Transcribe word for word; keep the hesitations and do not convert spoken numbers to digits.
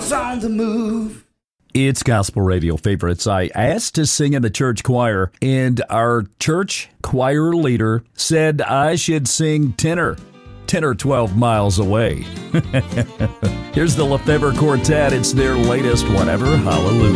was on the move. It's Gospel Radio Favorites. I asked to sing in the church choir, and our church choir leader said I should sing tenor, ten or twelve miles away. Here's the Lefebvre Quartet. It's their latest Whatever. Hallelujah.